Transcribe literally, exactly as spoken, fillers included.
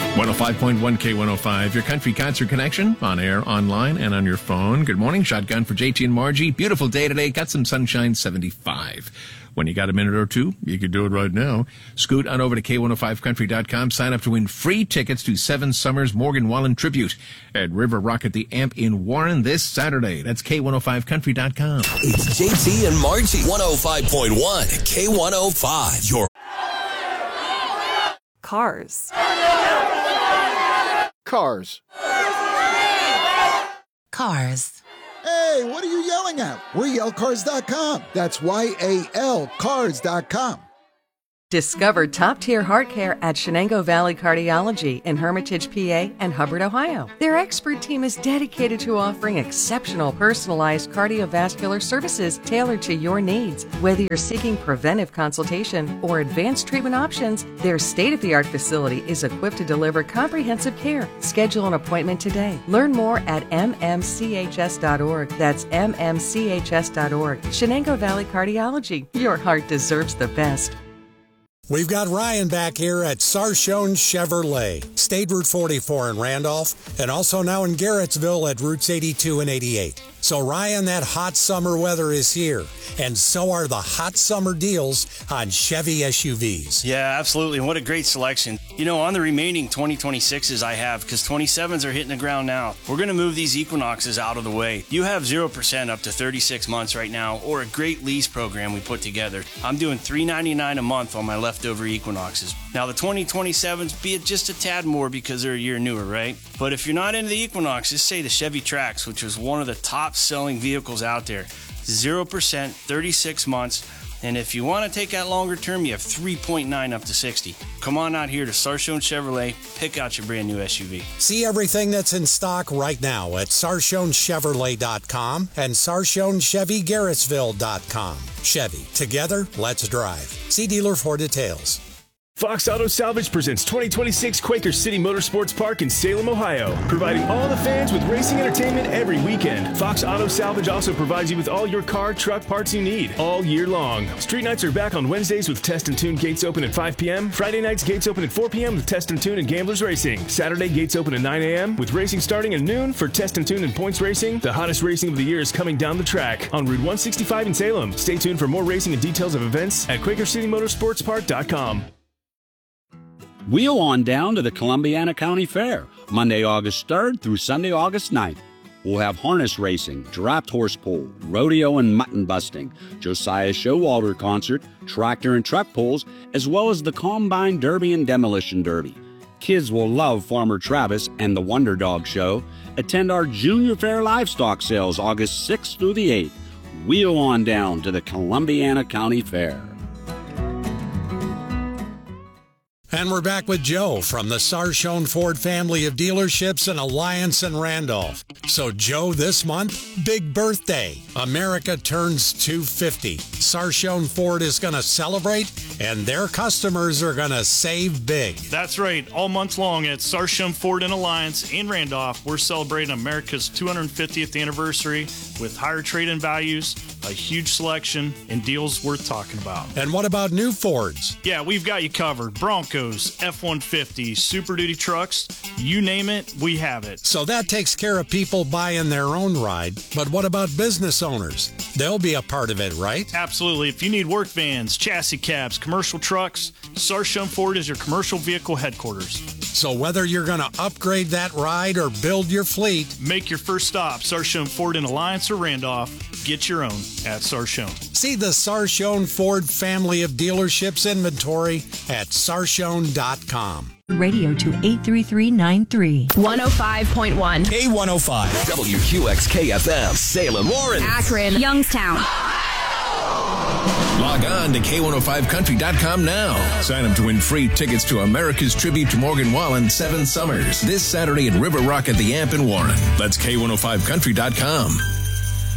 one oh five point one K one oh five, your country concert connection, on air, online, and on your phone. Good morning, Shotgun for J T and Margie. Beautiful day today. Got some sunshine, seventy-five. When you got a minute or two, you could do it right now. Scoot on over to K one oh five country dot com. Sign up to win free tickets to Seven Summers Morgan Wallen Tribute at River Rock at the Amp in Warren this Saturday. That's K one oh five country dot com. It's J T and Margie. one oh five point one K one oh five. Your Cars. Cars. Cars. Hey, what are you yelling at? We're yell cars dot com. That's Y A L cars dot com. Discover top-tier heart care at Shenango Valley Cardiology in Hermitage, P A and Hubbard, Ohio. Their expert team is dedicated to offering exceptional personalized cardiovascular services tailored to your needs. Whether you're seeking preventive consultation or advanced treatment options, their state-of-the-art facility is equipped to deliver comprehensive care. Schedule an appointment today. Learn more at M M C H S dot org. That's M M C H S dot org. Shenango Valley Cardiology. Your heart deserves the best. We've got Ryan back here at Sarshone Chevrolet, State Route forty-four in Randolph, and also now in Garrettsville at Routes eighty-two and eighty-eight. So Ryan, that hot summer weather is here, and so are the hot summer deals on Chevy S U Vs. Yeah, absolutely. And what a great selection. You know, on the remaining twenty twenty-sixes I have, because twenty-sevens are hitting the ground now, we're going to move these Equinoxes out of the way. You have zero percent up to thirty-six months right now, or a great lease program we put together. I'm doing three ninety-nine a month on my leftover Equinoxes. Now, the twenty twenty-sevens, be it just a tad more because they're a year newer, right? But if you're not into the Equinox, just say the Chevy Trax, which was one of the top selling vehicles out there. zero percent, thirty-six months. And if you want to take that longer term, you have three point nine up to sixty. Come on out here to Sarshone Chevrolet. Pick out your brand new S U V. See everything that's in stock right now at Sarshone Chevrolet dot com and Sarshone Chevy Garrettsville dot com. Chevy, together, let's drive. See dealer for details. Fox Auto Salvage presents twenty twenty-six Quaker City Motorsports Park in Salem, Ohio, providing all the fans with racing entertainment every weekend. Fox Auto Salvage also provides you with all your car, truck parts you need all year long. Street nights are back on Wednesdays with Test and Tune gates open at five p.m. Friday nights gates open at four p.m. with Test and Tune and Gamblers Racing. Saturday gates open at nine a.m. with racing starting at noon for Test and Tune and Points Racing. The hottest racing of the year is coming down the track on Route one sixty-five in Salem. Stay tuned for more racing and details of events at Quaker City Motorsports Park dot com. Wheel on down to the Columbiana County Fair, Monday, August third through Sunday, August ninth. We'll have harness racing, draft horse pull, rodeo and mutton busting, Josiah Showalter concert, tractor and truck pulls, as well as the Combine Derby and Demolition Derby. Kids will love Farmer Travis and the Wonder Dog Show. Attend our Junior Fair livestock sales August sixth through the eighth. Wheel on down to the Columbiana County Fair. And we're back with Joe from the Sarshone Ford family of dealerships in Alliance and Randolph. So, Joe, this month, big birthday. America turns two fifty. Sarshone Ford is going to celebrate, and their customers are going to save big. That's right. All month long at Sarshone Ford in Alliance in Randolph, we're celebrating America's two hundred fiftieth anniversary with higher trade-in values, a huge selection, and deals worth talking about. And what about new Fords? Yeah, we've got you covered. Broncos, F one fifty, Super Duty trucks, you name it, we have it. So that takes care of people buying their own ride. But what about business owners? They'll be a part of it, right? Absolutely. If you need work vans, chassis cabs, commercial trucks, Sarshone Ford is your commercial vehicle headquarters. So whether you're going to upgrade that ride or build your fleet, make your first stop, Sarshone Ford in Alliance or Randolph. Get your own at Sarshone. See the Sarshone Ford family of dealerships inventory at Sarshone dot com. Radio to eight three three nine three. one oh five point one. K one oh five. W Q X K F M. Salem, Warren, Akron, Youngstown. Log on to K one oh five country dot com now. Sign up to win free tickets to America's tribute to Morgan Wallen, Seven Summers, this Saturday at River Rock at the Amp in Warren. That's K one oh five country dot com.